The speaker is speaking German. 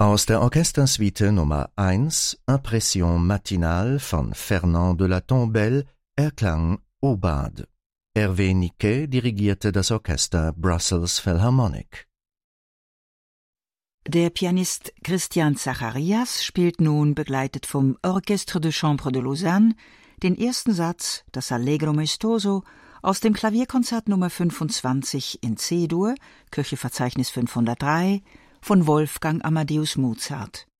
Aus der Orchestersuite Nummer 1, Impression matinale von Fernand de la Tombelle, erklang Aubade. Hervé Niquet dirigierte das Orchester Brussels Philharmonic. Der Pianist Christian Zacharias spielt nun, begleitet vom Orchestre de Chambre de Lausanne, den ersten Satz, das Allegro maestoso, aus dem Klavierkonzert Nummer 25 in C-Dur, Köchelverzeichnis 503, von Wolfgang Amadeus Mozart.